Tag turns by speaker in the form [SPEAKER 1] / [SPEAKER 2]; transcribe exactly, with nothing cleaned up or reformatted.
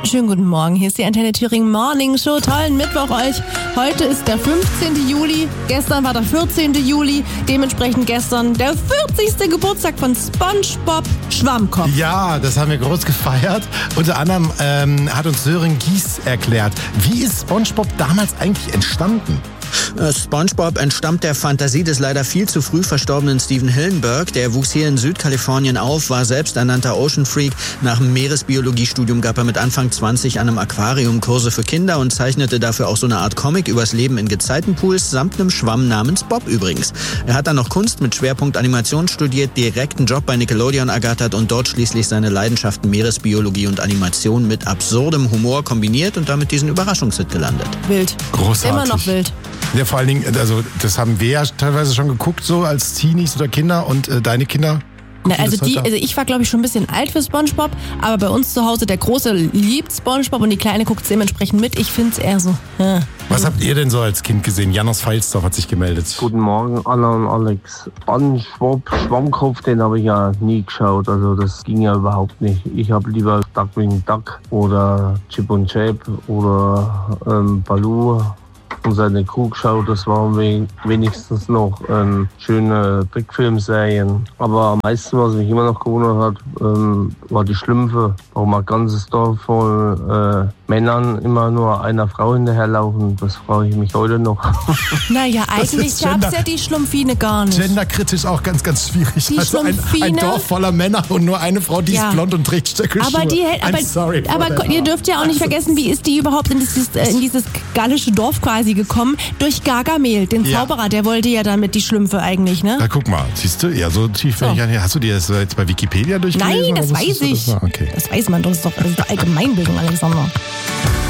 [SPEAKER 1] Schönen guten Morgen, hier ist die Antenne Thüringen Morning Show. Tollen Mittwoch euch. Heute ist der fünfzehnten Juli, gestern war der vierzehnten Juli, dementsprechend gestern der vierzigste Geburtstag von SpongeBob Schwammkopf.
[SPEAKER 2] Ja, das haben wir groß gefeiert. Unter anderem ähm, hat uns Sören Gies erklärt, wie ist SpongeBob damals eigentlich entstanden?
[SPEAKER 3] SpongeBob entstammt der Fantasie des leider viel zu früh verstorbenen Steven Hillenburg. Der wuchs hier in Südkalifornien auf, war selbsternannter Ocean Freak. Nach dem Meeresbiologiestudium gab er mit Anfang zwanzig an einem Aquarium Kurse für Kinder und zeichnete dafür auch so eine Art Comic übers Leben in Gezeitenpools samt einem Schwamm namens Bob übrigens. Er hat dann noch Kunst mit Schwerpunkt Animation studiert, direkt einen Job bei Nickelodeon ergattert und dort schließlich seine Leidenschaften Meeresbiologie und Animation mit absurdem Humor kombiniert und damit diesen Überraschungshit gelandet.
[SPEAKER 1] Wild.
[SPEAKER 2] Großartig.
[SPEAKER 1] Immer noch wild.
[SPEAKER 2] Ja, vor allen Dingen, also das haben wir ja teilweise schon geguckt, so als Teenies oder Kinder und äh, deine Kinder.
[SPEAKER 1] Na, also, die, also ich war, glaube ich, schon ein bisschen alt für SpongeBob, aber bei uns zu Hause, der Große liebt SpongeBob und die Kleine guckt es dementsprechend mit. Ich finde es eher so. Ja.
[SPEAKER 2] Was habt ihr denn so als Kind gesehen? Jan aus Pfalzdorf hat sich gemeldet.
[SPEAKER 4] Guten Morgen, Anna und Alex. SpongeBob Schwammkopf, den habe ich ja nie geschaut, also das ging ja überhaupt nicht. Ich habe lieber Duckwing Duck oder Chip und Chap oder ähm, Baloo und seine Crew geschaut. Das waren wenigstens noch ähm, schöne Trickfilmserien. Aber am meisten, was mich immer noch gewundert hat, ähm, war die Schlümpfe. Warum ein ganzes Dorf voll äh, Männern immer nur einer Frau hinterherlaufen, das frage ich mich heute noch.
[SPEAKER 1] Naja, eigentlich gab es ja die Schlumpfine gar nicht.
[SPEAKER 2] Genderkritisch auch ganz, ganz schwierig.
[SPEAKER 1] Die
[SPEAKER 2] also ein, ein Dorf voller Männer und nur eine Frau, die ja. ist blond und trägt Stöckelschuhe.
[SPEAKER 1] Aber, die, aber,
[SPEAKER 2] I'm sorry
[SPEAKER 1] aber ihr dürft ja auch nicht vergessen, wie ist die überhaupt in dieses, äh, in dieses gallische Dorf quasi gekommen? Durch Gargamel, den Zauberer, ja. der wollte ja damit die Schlümpfe eigentlich, ne?
[SPEAKER 2] Na guck mal, siehst du, ja, so tief bin so. ich ja nicht. Hast du dir das jetzt bei Wikipedia durchgelesen?
[SPEAKER 1] Nein, das weiß ich.
[SPEAKER 2] Das? Okay.
[SPEAKER 1] Das weiß man, das ist doch, das ist doch Allgemeinbildung, Alexander.